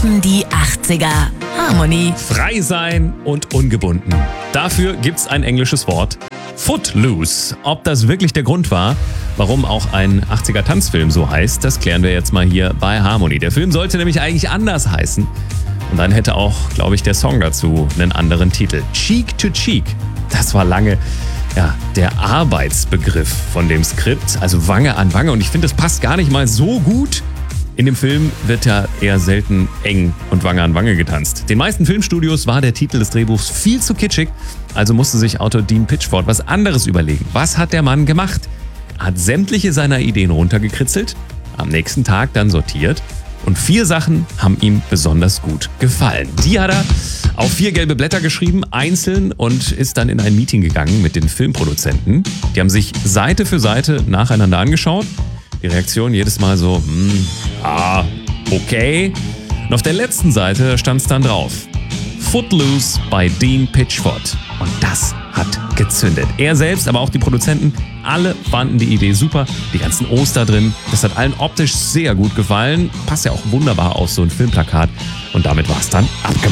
leben die 80er. Harmony. Frei sein und ungebunden. Dafür gibt's ein englisches Wort. Footloose. Ob das wirklich der Grund war, warum auch ein 80er-Tanzfilm so heißt, das klären wir jetzt mal hier bei Harmony. Der Film sollte nämlich eigentlich anders heißen. Und dann hätte auch, glaube ich, der Song dazu einen anderen Titel. Cheek to Cheek. Das war lange der Arbeitsbegriff von dem Skript. Also Wange an Wange. Und ich finde, das passt gar nicht mal so gut. In dem Film wird ja eher selten eng und Wange an Wange getanzt. Den meisten Filmstudios war der Titel des Drehbuchs viel zu kitschig, also musste sich Autor Dean Pitchford was anderes überlegen. Was hat der Mann gemacht? Er hat sämtliche seiner Ideen runtergekritzelt, am nächsten Tag dann sortiert und 4 Sachen haben ihm besonders gut gefallen. Die hat er auf 4 gelbe Blätter geschrieben, einzeln, und ist dann in ein Meeting gegangen mit den Filmproduzenten. Die haben sich Seite für Seite nacheinander angeschaut. Die Reaktion jedes Mal so, okay. Und auf der letzten Seite stand es dann drauf. Footloose bei Dean Pitchford. Und das hat gezündet. Er selbst, aber auch die Produzenten, alle fanden die Idee super. Die ganzen Oster drin, das hat allen optisch sehr gut gefallen. Passt ja auch wunderbar auf so ein Filmplakat. Und damit war es dann abgemacht.